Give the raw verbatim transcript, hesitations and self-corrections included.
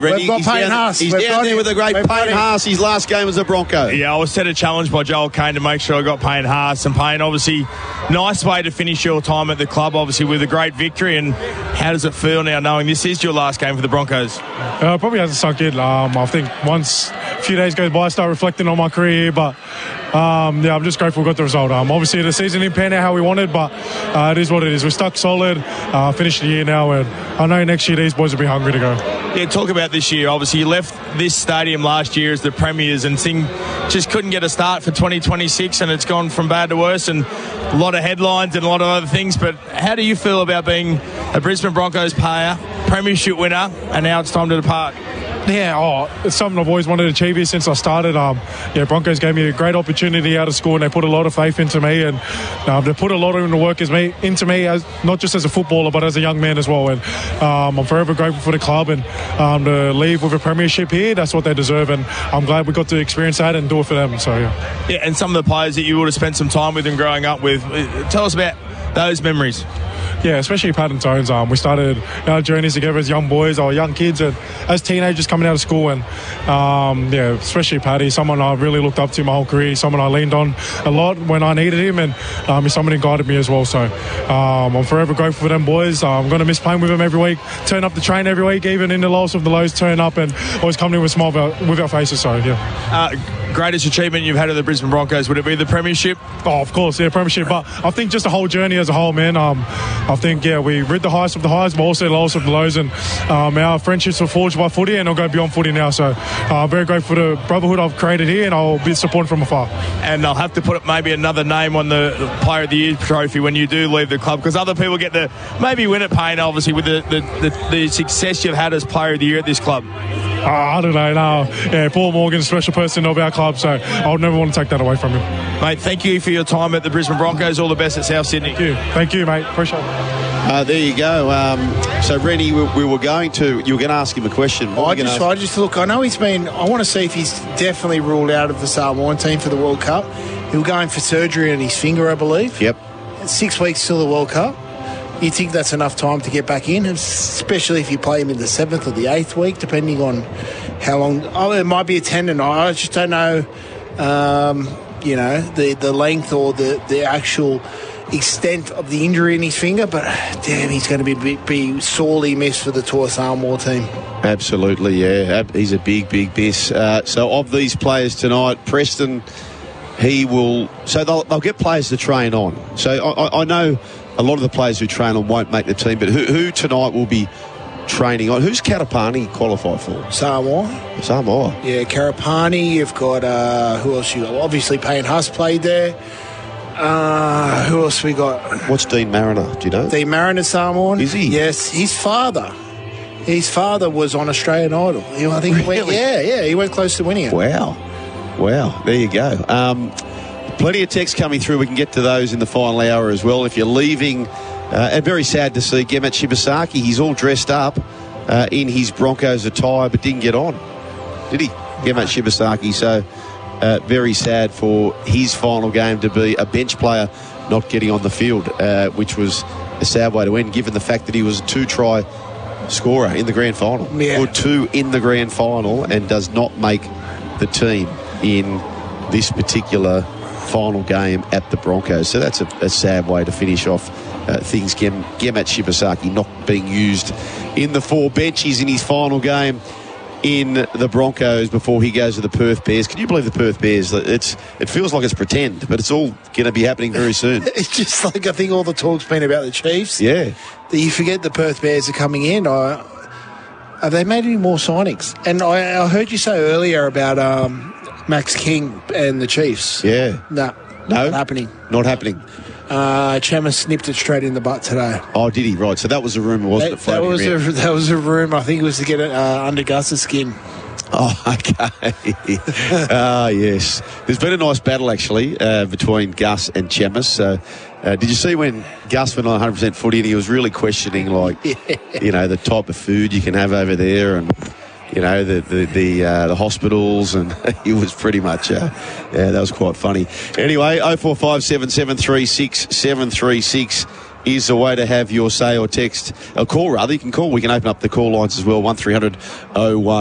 We've got he's Payne down, Haas. He's We've down there him. with the great We've Payne Haas. His last game as a Bronco. Yeah, I was set a challenge by Joel Kane to make sure I got Payne Haas. And Payne, obviously, nice way to finish your time at the club, obviously, with a great victory. And how does it feel now knowing this is your last game for the Broncos? Uh, probably hasn't sunk in. Um, I think once a few days go by, I start reflecting on my career. But, um, yeah, I'm just grateful we got the result. Um, obviously, the season didn't pan out how we wanted, but uh, it is what it is. We're stuck solid, uh, finished the year now, and I know next year these boys will be hungry to go. Yeah, talk about this year. Obviously, you left this stadium last year as the premiers and thing just couldn't get a start for twenty twenty-six, and it's gone from bad to worse and a lot of headlines and a lot of other things. But how do you feel about being a Brisbane Broncos player, premiership winner, and now it's time to depart? Yeah, oh, it's something I've always wanted to achieve here since I started. Um, yeah, Broncos gave me a great opportunity out of school, and they put a lot of faith into me, and um, they put a lot of the work as me into me, as not just as a footballer but as a young man as well. And um, I'm forever grateful for the club, and um, to leave with a premiership here, that's what they deserve, and I'm glad we got to experience that and do it for them. So yeah. Yeah, and some of the players that you would have spent some time with and growing up with, tell us about those memories. Yeah, especially Pat and Tones. Um, we started our journeys together as young boys or young kids and as teenagers coming out of school. And um, yeah, especially Paddy, someone I really looked up to my whole career, someone I leaned on a lot when I needed him, and um, he's someone who guided me as well. So um, I'm forever grateful for them boys. Uh, I'm going to miss playing with them every week, turn up the train every week, even in the lowest of the lows, turn up and always come in with a smile with our faces. So yeah. Uh, greatest achievement you've had of the Brisbane Broncos, would it be the premiership? Oh, of course, yeah, premiership. But I think just the whole journey as a whole, man. Um, I think, yeah, we rid the highest of the highs, but also the lowest of the lows. And um, our friendships were forged by footy, and they'll go beyond footy now. So uh, I'm very grateful for the brotherhood I've created here, and I'll be supported from afar. And I'll have to put maybe another name on the Player of the Year trophy when you do leave the club, because other people get to maybe win it, Payne, obviously, with the, the, the, the success you've had as Player of the Year at this club. Uh, I don't know, no. Yeah, Paul Morgan, special person of our club, so I'll never want to take that away from him. Mate, thank you for your time at the Brisbane Broncos. All the best at South Sydney. Thank you. Thank you, mate. Appreciate it. Uh, there you go. Um, so, Rennie, we, we were going to... You were going to ask him a question. I just, I just look, I know he's been... I want to see if he's definitely ruled out of the Samoan team for the World Cup. He was going for surgery on his finger, I believe. Yep. Six weeks till the World Cup. You think that's enough time to get back in, especially if you play him in the seventh or the eighth week, depending on how long... Oh, it might be a tendon. I just don't know, um, you know, the, the length or the, the actual extent of the injury in his finger, but damn, he's going to be, be, be sorely missed for the Toa Samoa team. Absolutely, yeah. He's a big, big miss. Uh, so, of these players tonight, Preston, he will... So, they'll, they'll get players to train on. So, I, I know... A lot of the players who train on won't make the team, but who, who tonight will be training on? Who's Karapani qualified for? Samoa. Samoa. Yeah, Karapani. You've got, uh, who else you got? Obviously, Payne Haas played there. Uh, who else we got? What's Dean Mariner? Do you know? Dean Mariner, Samoan. Is he? Yes. His father. His father was on Australian Idol. He, I think really? he went, yeah, yeah. He went close to winning it. Wow. Wow. There you go. Um, Plenty of texts coming through. We can get to those in the final hour as well. If you're leaving, uh, and very sad to see Gemet Shibasaki. He's all dressed up uh, in his Broncos attire, but didn't get on, did he? Gemet Shibasaki. So uh, very sad for his final game to be a bench player not getting on the field, uh, which was a sad way to end, given the fact that he was a two-try scorer in the grand final. Yeah. Or two in the grand final, and does not make the team in this particular final game at the Broncos. So that's a, a sad way to finish off uh, things. Gem, Gemet Shibasaki not being used in the four benches in his final game in the Broncos before he goes to the Perth Bears. Can you believe the Perth Bears? It's It feels like it's pretend, but it's all going to be happening very soon. It's just like, I think all the talk's been about the Chiefs. Yeah. That you forget the Perth Bears are coming in. I, have they made any more signings? And I, I heard you say earlier about... Um, Max King and the Chiefs. Yeah. No. No? Not happening. Not happening. Uh, Chama snipped it straight in the butt today. Oh, did he? Right. So that was a rumour, wasn't that, it? That was, a, that was a rumour. I think it was to get it uh, under Gus's skin. Oh, okay. Ah, yes. There's been a nice battle, actually, uh, between Gus and Chamis. So, uh, did you see when Gus went on one hundred percent footy and he was really questioning, like, yeah. you know, the type of food you can have over there and... You know, the the the, uh, the hospitals, and he was pretty much, uh, yeah, that was quite funny. Anyway, oh four five seven, seven three six, seven three six is the way to have your say or text, or call rather. You can call. We can open up the call lines as well, one three hundred oh one